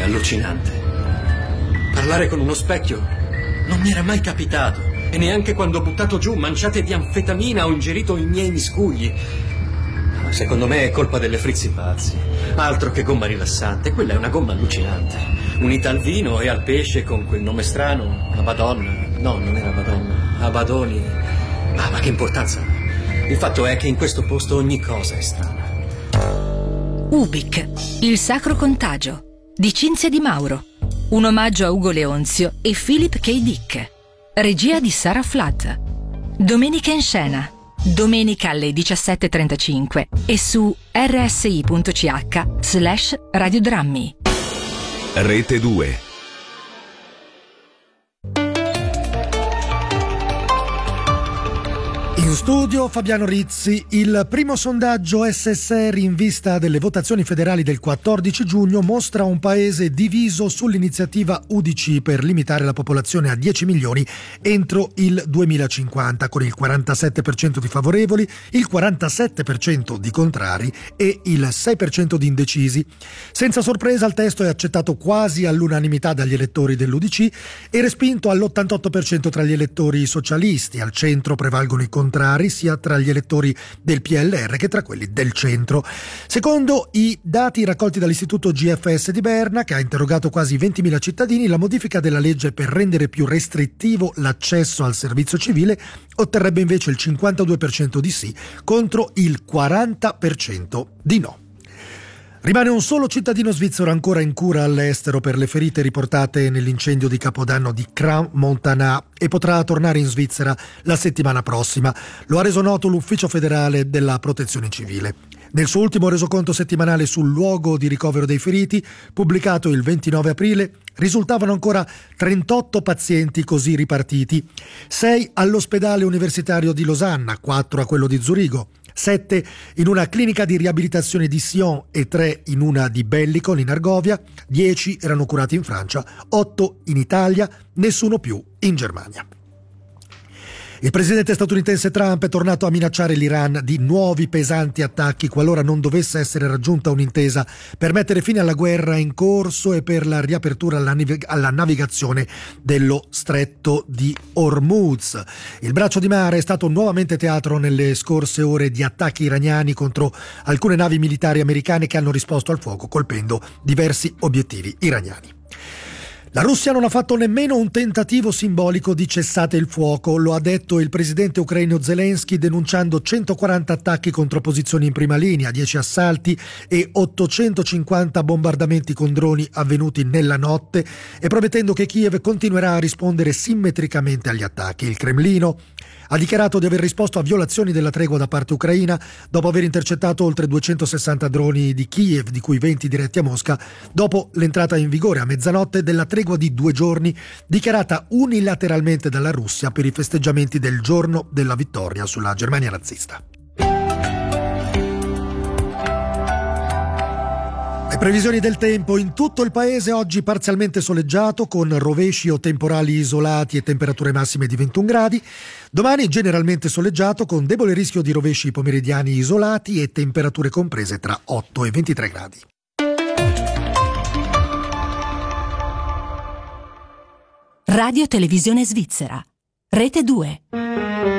allucinante. Parlare con uno specchio non mi era mai capitato, e neanche quando ho buttato giù manciate di anfetamina o ingerito i miei miscugli. Ma secondo me è colpa delle frizzi pazzi. Altro che gomma rilassante, quella è una gomma allucinante. Unita al vino e al pesce con quel nome strano, Abaddon. No, non era Abaddon, Abadoni. Ma che importanza ha? Il fatto è che in questo posto ogni cosa è strana. Ubik, il sacro contagio, di Cinzia Di Mauro. Un omaggio a Ugo Leonzio e Philip K. Dick. Regia di Sarah Flood. Domenica in scena. Domenica alle 17:35 e su rsi.ch/radiodrammi. Rete 2. In studio Fabiano Rizzi. Il primo sondaggio SSR in vista delle votazioni federali del 14 giugno mostra un paese diviso sull'iniziativa UDC per limitare la popolazione a 10 milioni entro il 2050, con il 47% di favorevoli, il 47% di contrari e il 6% di indecisi. Senza sorpresa il testo è accettato quasi all'unanimità dagli elettori dell'UDC e respinto all'88% tra gli elettori socialisti. Al centro prevalgono i contrari, sia tra gli elettori del PLR che tra quelli del centro. Secondo i dati raccolti dall'istituto GFS di Berna, che ha interrogato quasi 20.000 cittadini, la modifica della legge per rendere più restrittivo l'accesso al servizio civile otterrebbe invece il 52% di sì contro il 40% di no. Rimane un solo cittadino svizzero ancora in cura all'estero per le ferite riportate nell'incendio di Capodanno di Crans-Montana e potrà tornare in Svizzera la settimana prossima. Lo ha reso noto l'Ufficio federale della Protezione Civile. Nel suo ultimo resoconto settimanale sul luogo di ricovero dei feriti, pubblicato il 29 aprile, risultavano ancora 38 pazienti così ripartiti: 6 all'ospedale universitario di Losanna, 4 a quello di Zurigo, 7 in una clinica di riabilitazione di Sion e 3 in una di Bellicon in Argovia, 10 erano curati in Francia, 8 in Italia, nessuno più in Germania. Il presidente statunitense Trump è tornato a minacciare l'Iran di nuovi pesanti attacchi qualora non dovesse essere raggiunta un'intesa per mettere fine alla guerra in corso e per la riapertura alla navigazione dello stretto di Hormuz. Il braccio di mare è stato nuovamente teatro nelle scorse ore di attacchi iraniani contro alcune navi militari americane che hanno risposto al fuoco colpendo diversi obiettivi iraniani. La Russia non ha fatto nemmeno un tentativo simbolico di cessate il fuoco, lo ha detto il presidente ucraino Zelensky, denunciando 140 attacchi contro posizioni in prima linea, 10 assalti e 850 bombardamenti con droni avvenuti nella notte, e promettendo che Kiev continuerà a rispondere simmetricamente agli attacchi. Il Cremlino ha dichiarato di aver risposto a violazioni della tregua da parte ucraina dopo aver intercettato oltre 260 droni di Kiev, di cui 20 diretti a Mosca, dopo l'entrata in vigore a mezzanotte della tregua di 2 giorni dichiarata unilateralmente dalla Russia per i festeggiamenti del giorno della vittoria sulla Germania nazista. Le previsioni del tempo: in tutto il paese oggi parzialmente soleggiato con rovesci o temporali isolati e temperature massime di 21 gradi. Domani generalmente soleggiato con debole rischio di rovesci pomeridiani isolati e temperature comprese tra 8 e 23 gradi. Radio Televisione Svizzera, Rete 2.